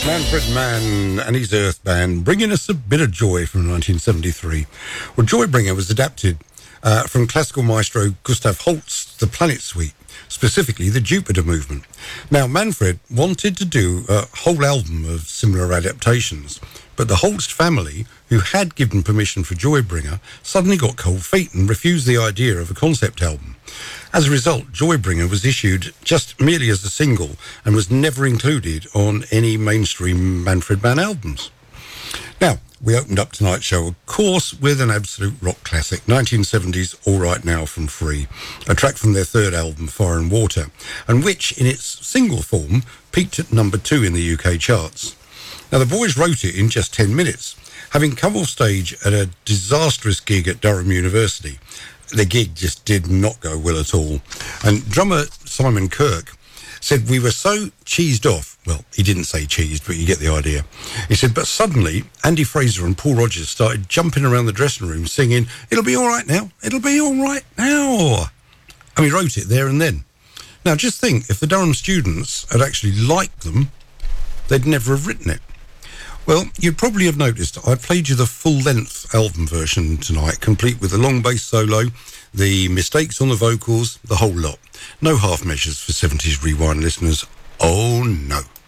Manfred Mann and his Earth Band, bringing us a bit of Joy from 1973. Well, Joybringer was adapted from classical maestro Gustav Holst's The Planet Suite, specifically the Jupiter movement. Now, Manfred wanted to do a whole album of similar adaptations, but the Holst family, who had given permission for Joybringer, suddenly got cold feet and refused the idea of a concept album. As a result, Joybringer was issued just merely as a single and was never included on any mainstream Manfred Mann albums. Now, we opened up tonight's show, of course, with an absolute rock classic, 1970s All Right Now from Free, a track from their third album, Fire and Water, and which, in its single form, peaked at number 2 in the UK charts. Now, the boys wrote it in just 10 minutes, having come off stage at a disastrous gig at Durham University. The gig just did not go well at all. And drummer Simon Kirk said, "We were so cheesed off." Well, he didn't say cheesed, but you get the idea. He said, "But suddenly, Andy Fraser and Paul Rodgers started jumping around the dressing room singing, 'It'll be all right now, it'll be all right now.'" And we wrote it there and then. Now, just think, if the Durham students had actually liked them, they'd never have written it. Well, you'd probably have noticed I played you the full-length album version tonight, complete with the long bass solo, the mistakes on the vocals, the whole lot. No half measures for 70s Rewind listeners. Oh, no.